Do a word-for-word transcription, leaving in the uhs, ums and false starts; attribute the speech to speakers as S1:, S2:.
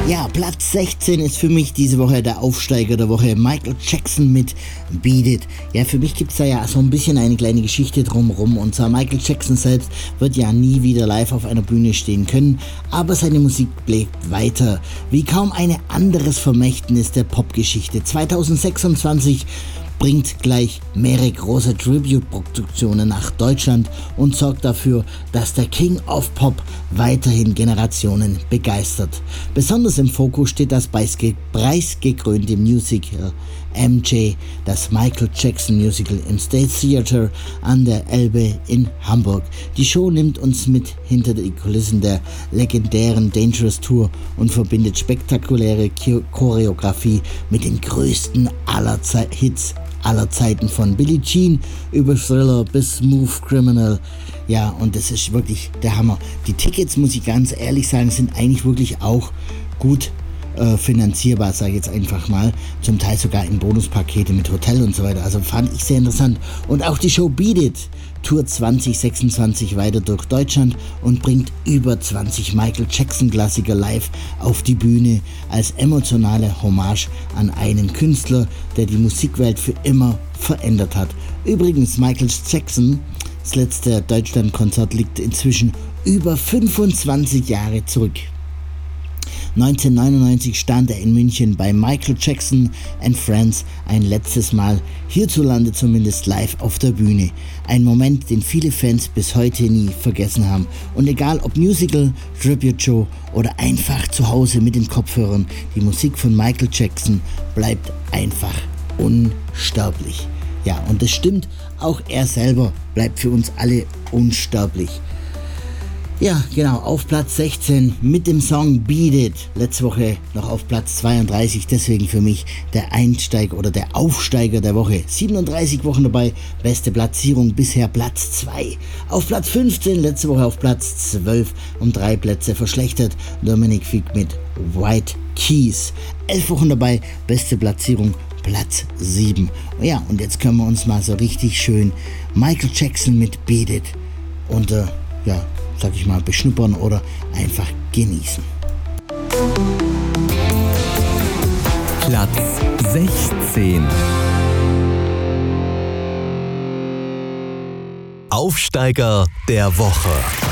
S1: Ja, Platz sechzehn ist für mich diese Woche der Aufsteiger der Woche. Michael Jackson mit Beat It. Ja, für mich gibt's da ja so ein bisschen eine kleine Geschichte drumherum. Und zwar Michael Jackson selbst wird ja nie wieder live auf einer Bühne stehen können, aber seine Musik bleibt weiter. Wie kaum ein anderes Vermächtnis der Popgeschichte. zweitausendsechsundzwanzig bringt gleich mehrere große Tribute-Produktionen nach Deutschland und sorgt dafür, dass der King of Pop weiterhin Generationen begeistert. Besonders im Fokus steht das preisgekrönte Musical M J, das Michael Jackson Musical im State Theater an der Elbe in Hamburg. Die Show nimmt uns mit hinter die Kulissen der legendären Dangerous Tour und verbindet spektakuläre Choreografie mit den größten aller Ze- Hits aller Zeiten, von Billie Jean über Thriller bis Smooth Criminal. Ja, und das ist wirklich der Hammer. Die Tickets, muss ich ganz ehrlich sagen, sind eigentlich wirklich auch gut äh, finanzierbar, sage ich jetzt einfach mal. Zum Teil sogar in Bonuspakete mit Hotel und so weiter. Also fand ich sehr interessant. Und auch die Show Beat It tourt zwanzig sechsundzwanzig weiter durch Deutschland und bringt über zwanzig Michael Jackson Klassiker live auf die Bühne als emotionale Hommage an einen Künstler, der die Musikwelt für immer verändert hat. Übrigens, Michael Jackson, das letzte Deutschlandkonzert liegt inzwischen über fünfundzwanzig Jahre zurück. neunzehnhundertneunundneunzig stand er in München bei Michael Jackson and Friends ein letztes Mal, hierzulande zumindest live auf der Bühne. Ein Moment, den viele Fans bis heute nie vergessen haben. Und egal ob Musical, Tribute Show oder einfach zu Hause mit den Kopfhörern, die Musik von Michael Jackson bleibt einfach unsterblich. Ja, und das stimmt, auch er selber bleibt für uns alle unsterblich. Ja, genau, auf Platz sechzehn mit dem Song Beat It. Letzte Woche noch auf Platz zweiunddreißig, deswegen für mich der Einsteiger oder der Aufsteiger der Woche. siebenunddreißig Wochen dabei, beste Platzierung, bisher Platz zwei. Auf Platz fünfzehn, letzte Woche auf Platz zwölf, um drei Plätze verschlechtert. Dominic Fig mit White Keys. elf Wochen dabei, beste Platzierung, Platz sieben. Ja, und jetzt können wir uns mal so richtig schön Michael Jackson mit Beat It und äh, ja, sag ich mal, beschnuppern oder einfach genießen.
S2: Platz sechzehn. Aufsteiger der Woche.